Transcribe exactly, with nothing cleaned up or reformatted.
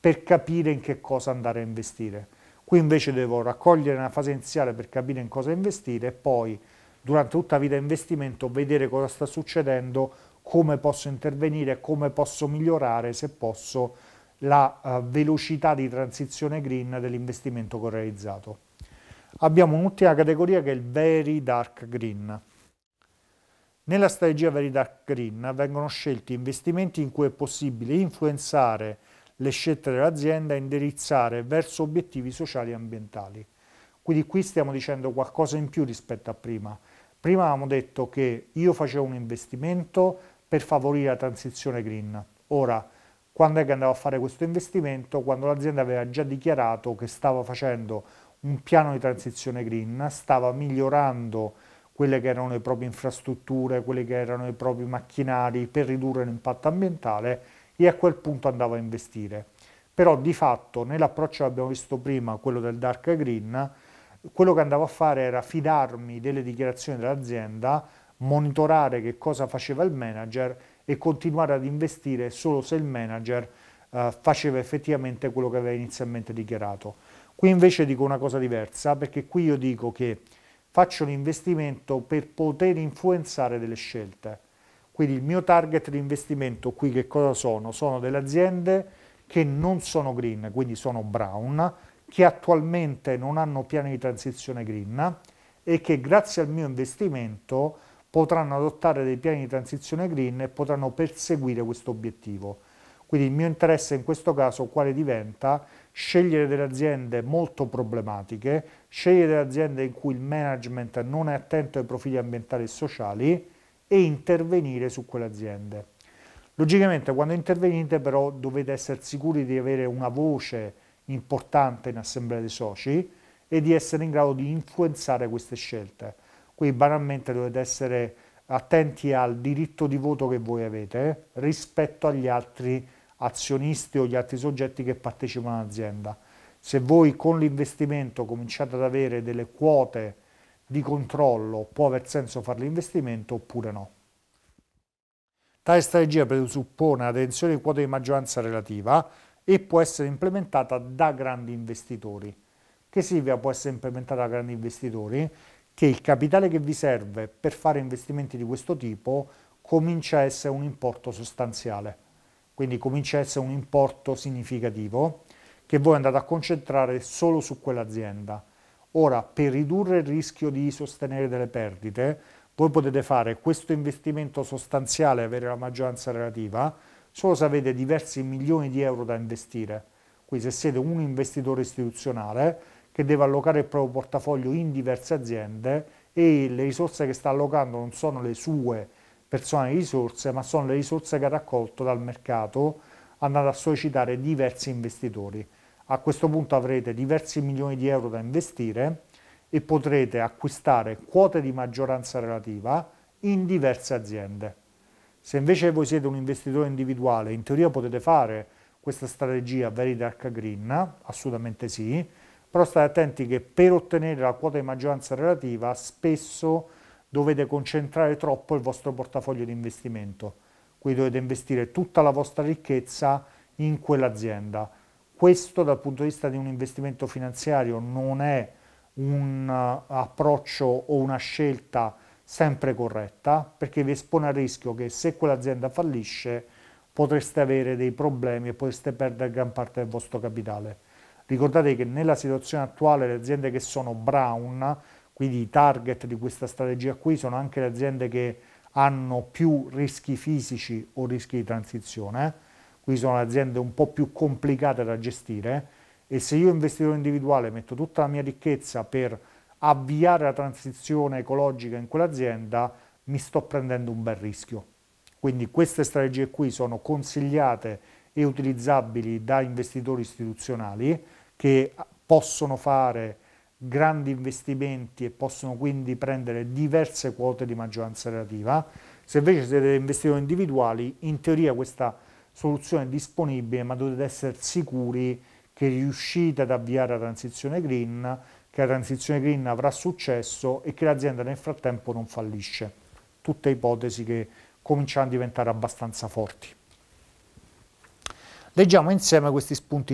per capire in che cosa andare a investire. Qui invece devo raccogliere una fase iniziale per capire in cosa investire e poi durante tutta la vita di investimento vedere cosa sta succedendo, come posso intervenire, come posso migliorare, se posso, la uh, velocità di transizione green dell'investimento che ho realizzato. Abbiamo un'ultima categoria che è il Very Dark Green. Nella strategia Very Dark Green vengono scelti investimenti in cui è possibile influenzare le scelte dell'azienda e indirizzare verso obiettivi sociali e ambientali. Quindi qui stiamo dicendo qualcosa in più rispetto a prima. Prima avevamo detto che io facevo un investimento per favorire la transizione green. Ora, quando è che andavo a fare questo investimento? Quando l'azienda aveva già dichiarato che stava facendo un piano di transizione green, stava migliorando quelle che erano le proprie infrastrutture, quelli che erano i propri macchinari per ridurre l'impatto ambientale e a quel punto andavo a investire. Però di fatto nell'approccio che abbiamo visto prima, quello del dark green, quello che andavo a fare era fidarmi delle dichiarazioni dell'azienda, monitorare che cosa faceva il manager e continuare ad investire solo se il manager eh, faceva effettivamente quello che aveva inizialmente dichiarato. Qui invece dico una cosa diversa, perché qui io dico che faccio un investimento per poter influenzare delle scelte. Quindi il mio target di investimento qui che cosa sono? Sono delle aziende che non sono green, quindi sono brown, che attualmente non hanno piani di transizione green e che grazie al mio investimento potranno adottare dei piani di transizione green e potranno perseguire questo obiettivo. Quindi il mio interesse in questo caso quale diventa? Scegliere delle aziende molto problematiche, scegliere delle aziende in cui il management non è attento ai profili ambientali e sociali e intervenire su quelle aziende. Logicamente quando intervenite però dovete essere sicuri di avere una voce importante in assemblea dei soci e di essere in grado di influenzare queste scelte. Quindi banalmente dovete essere attenti al diritto di voto che voi avete eh, rispetto agli altri azionisti o gli altri soggetti che partecipano all'azienda. Se voi con l'investimento cominciate ad avere delle quote di controllo, può aver senso fare l'investimento oppure no. Tale strategia presuppone la detenzione di quote di maggioranza relativa e può essere implementata da grandi investitori. Che significa può essere implementata da grandi investitori? Che il capitale che vi serve per fare investimenti di questo tipo comincia a essere un importo sostanziale, quindi comincia a essere un importo significativo che voi andate a concentrare solo su quell'azienda. Ora, per ridurre il rischio di sostenere delle perdite, voi potete fare questo investimento sostanziale e avere la maggioranza relativa solo se avete diversi milioni di euro da investire. Quindi se siete un investitore istituzionale che deve allocare il proprio portafoglio in diverse aziende e le risorse che sta allocando non sono le sue personali risorse, ma sono le risorse che ha raccolto dal mercato andando a sollecitare diversi investitori. A questo punto avrete diversi milioni di euro da investire e potrete acquistare quote di maggioranza relativa in diverse aziende. Se invece voi siete un investitore individuale, in teoria potete fare questa strategia Very Dark Green, assolutamente sì, però state attenti che per ottenere la quota di maggioranza relativa spesso dovete concentrare troppo il vostro portafoglio di investimento, quindi dovete investire tutta la vostra ricchezza in quell'azienda. Questo dal punto di vista di un investimento finanziario non è un uh, approccio o una scelta sempre corretta, perché vi espone al rischio che se quell'azienda fallisce potreste avere dei problemi e potreste perdere gran parte del vostro capitale. Ricordate che nella situazione attuale le aziende che sono brown, quindi i target di questa strategia qui, sono anche le aziende che hanno più rischi fisici o rischi di transizione, quindi sono le aziende un po' più complicate da gestire e se io investitore individuale metto tutta la mia ricchezza per avviare la transizione ecologica in quell'azienda, mi sto prendendo un bel rischio. Quindi queste strategie qui sono consigliate e utilizzabili da investitori istituzionali che possono fare grandi investimenti e possono quindi prendere diverse quote di maggioranza relativa. Se invece siete investitori individuali, in teoria questa soluzione è disponibile, ma dovete essere sicuri che riuscite ad avviare la transizione green, che la transizione green avrà successo e che l'azienda nel frattempo non fallisce. Tutte ipotesi che cominciano a diventare abbastanza forti. Leggiamo insieme questi spunti